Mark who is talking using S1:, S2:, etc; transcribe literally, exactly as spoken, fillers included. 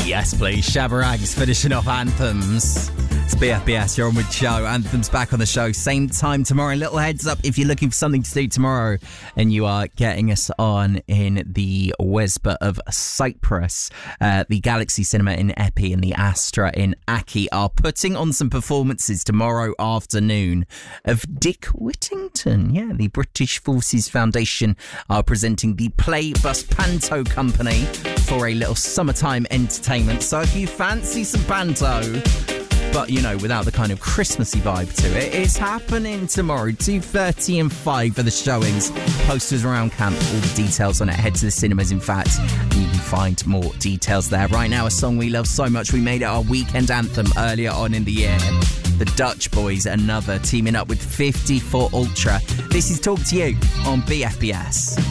S1: Yes, please. Shabba Ranks finishing off Anthems. It's B F B S, you're on with Joe. Anthems back on the show, same time tomorrow. Little heads up if you're looking for something to do tomorrow and you are getting us on in the Wesba of Cyprus. Uh, the Galaxy Cinema in Epi and the Astra in Aki are putting on some performances tomorrow afternoon of Dick Whittington. Yeah, the British Forces Foundation are presenting the Play Bus Panto Company for a little summertime entertainment. So if you fancy some panto, but, you know, without the kind of Christmassy vibe to it, it's happening tomorrow, two thirty and five for the showings. Posters around camp, all the details on it. Head to the cinemas, in fact, and you can find more details there. Right now, a song we love so much, we made it our weekend anthem earlier on in the year. The Dutch Boys, another, teaming up with fifty-four Ultra. This is Talk to You on B F B S.